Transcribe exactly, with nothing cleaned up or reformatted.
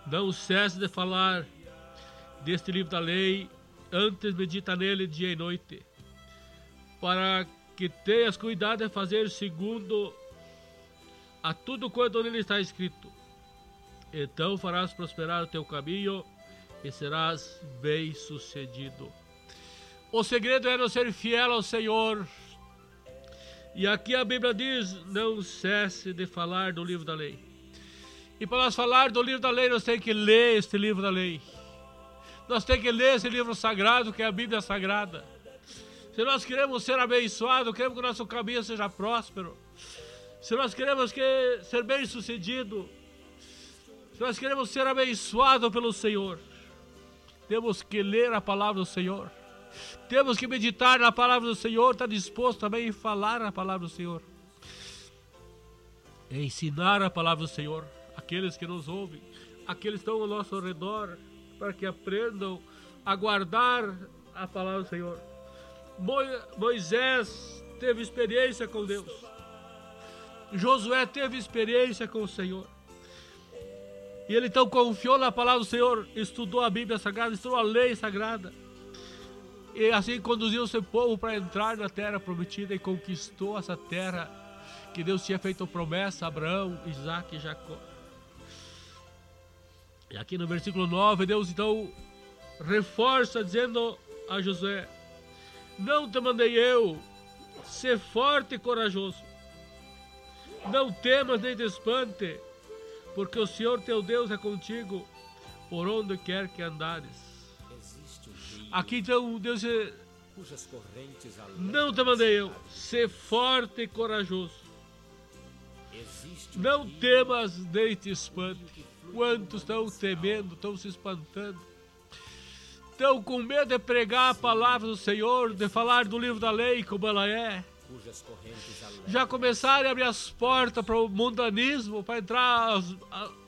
Não cesse de falar deste livro da lei, antes medita nele dia e noite, para que tenhas cuidado de fazer segundo a tudo quanto nele está escrito. Então farás prosperar o teu caminho e serás bem sucedido. O segredo é não ser fiel ao Senhor. E aqui a Bíblia diz, não cesse de falar do livro da lei. E para nós falar do livro da lei, nós temos que ler este livro da lei. Nós temos que ler esse livro sagrado, que é a Bíblia Sagrada. Se nós queremos ser abençoados, queremos que o nosso caminho seja próspero, se nós queremos que, ser bem sucedido, se nós queremos ser abençoados pelo Senhor, temos que ler a palavra do Senhor. Temos que meditar na palavra do Senhor, estar disposto também a falar a palavra do Senhor. E ensinar a palavra do Senhor. Aqueles que nos ouvem, aqueles que estão ao nosso redor, para que aprendam a guardar a palavra do Senhor. Moisés teve experiência com Deus. Josué teve experiência com o Senhor. E ele então confiou na palavra do Senhor, estudou a Bíblia Sagrada, estudou a lei sagrada. E assim conduziu o seu povo para entrar na terra prometida e conquistou essa terra que Deus tinha feito promessa a Abraão, Isaac e Jacó. E aqui no versículo nove, Deus então reforça dizendo a Josué: não te mandei eu, ser forte e corajoso. Não temas nem te espante, porque o Senhor teu Deus é contigo, por onde quer que andares. Aqui então Deus diz: não te mandei eu, ser forte e corajoso. Não temas nem te espante. Quantos estão temendo, estão se espantando, estão com medo de pregar a palavra do Senhor, de falar do livro da lei como ela é. Já começaram a abrir as portas para o mundanismo, para entrar as,